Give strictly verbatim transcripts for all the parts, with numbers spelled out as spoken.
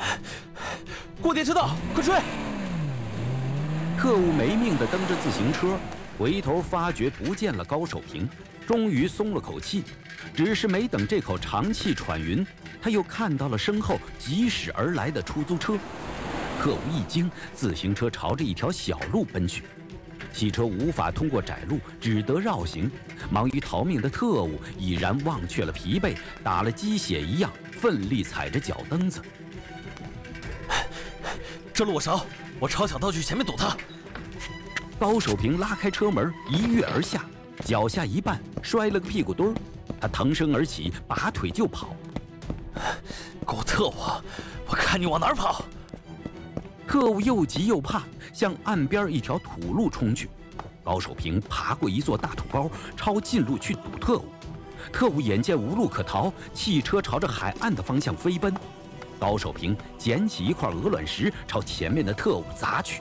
过电车道，快追！ 特务没命地蹬着自行车，回头发觉不见了高守平，终于松了口气。只是没等这口长气喘匀，他又看到了身后疾驶而来的出租车。特务一惊，自行车朝着一条小路奔去。汽车无法通过窄路，只得绕行。忙于逃命的特务已然忘却了疲惫，打了鸡血一样奋力踩着脚蹬子。 这路我熟，我抄小道去前面堵他。 高守平拉开车门，一跃而下，脚下一绊，摔了个屁股墩儿。他腾身而起，拔腿就跑。 狗特务，我看你往哪儿跑！ 特务又急又怕，向岸边一条土路冲去。高守平爬过一座大土包，抄近路去堵特务。特务眼见无路可逃，汽车朝着海岸的方向飞奔。高守平捡起一块鹅卵石，朝前面的特务砸去。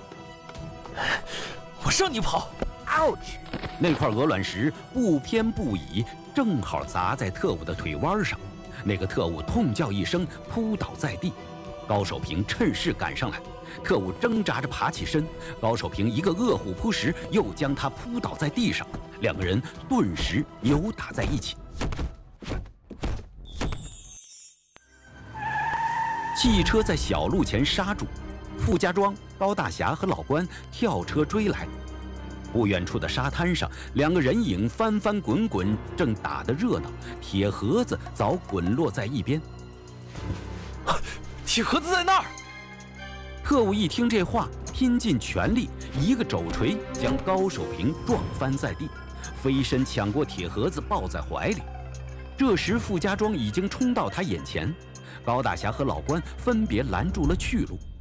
我让你跑 ！Ouch！ 那块鹅卵石不偏不倚，正好砸在特务的腿弯上。那个特务痛叫一声，扑倒在地。高守平趁势赶上来，特务挣扎着爬起身，高守平一个饿虎扑食，又将他扑倒在地上，两个人顿时扭打在一起。汽车在小路前刹住，傅家庄、高大侠和老关跳车追来。不远处的沙滩上，两个人影翻翻滚滚，正打得热闹，铁盒子早滚落在一边。 铁盒子在那儿！ 特务一听这话，拼尽全力，一个肘锤将高守平撞翻在地，飞身抢过铁盒子，抱在怀里。这时傅家庄已经冲到他眼前，高大侠和老关分别拦住了去路。